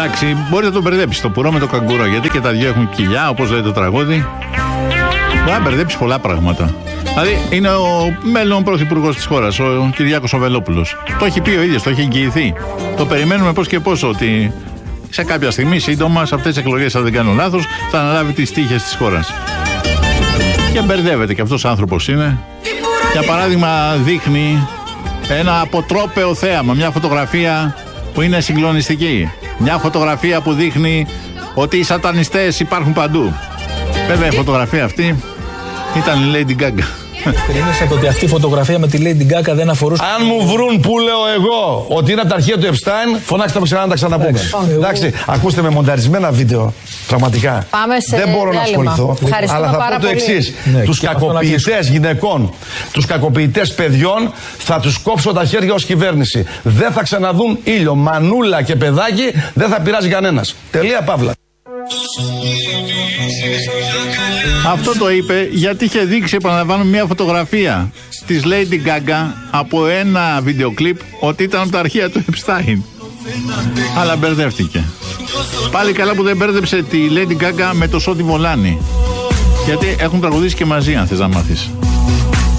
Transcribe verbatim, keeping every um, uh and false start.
Εντάξει, μπορεί να τον μπερδέψει το πουρό με το καγκουρό, γιατί και τα δυο έχουν κοιλιά, όπως λέει το τραγούδι. Μπορεί να μπερδέψει πολλά πράγματα. Δηλαδή, είναι ο μέλλον πρωθυπουργός της χώρας, ο Κυριάκος ο Βελόπουλος. Το έχει πει ο ίδιος, το έχει εγγυηθεί. Το περιμένουμε πώς και πώς ότι σε κάποια στιγμή, σύντομα, σε αυτές τις εκλογές, αν δεν κάνω λάθος, θα αναλάβει τις τύχες της χώρας. Και μπερδεύεται και αυτός ο άνθρωπος είναι. Για παράδειγμα, δείχνει ένα αποτρόπαιο θέαμα, μια φωτογραφία που είναι συγκλονιστική. Μια φωτογραφία που δείχνει ότι οι σατανιστές υπάρχουν παντού. Βέβαια, η φωτογραφία αυτή ήταν η Lady Gaga. Κρίνησα ότι αυτή η φωτογραφία με τη Lady Gaga δεν αφορούσε. Αν μου βρουν που λέω εγώ ότι είναι από τα αρχεία του Epstein, φωνάξτε μου ξανά να τα ξαναπούμε. Εντάξει, ακούστε με μονταρισμένα βίντεο. Πραγματικά. Πάμε σε δεν μπορώ διάλειμμα. να ασχοληθώ. Αλλά θα πω το εξής. Ναι, τους κακοποιητές γυναικών, τους κακοποιητές παιδιών, θα τους κόψω τα χέρια ως κυβέρνηση. Δεν θα ξαναδούν ήλιο. Μανούλα και παιδάκι δεν θα πειράζει κανένας. Τελεία παύλα. Αυτό το είπε γιατί είχε δείξει, επαναλαμβάνω, μια φωτογραφία της Lady Gaga από ένα βίντεο κλιπ ότι ήταν από τα αρχεία του Epstein. Αλλά μπερδεύτηκε. Πάλι καλά που δεν μπέρδεψε τη Lady Gaga με το Σόντι Βολάνη. Γιατί έχουν τραγουδήσει και μαζί, αν θες να μάθεις.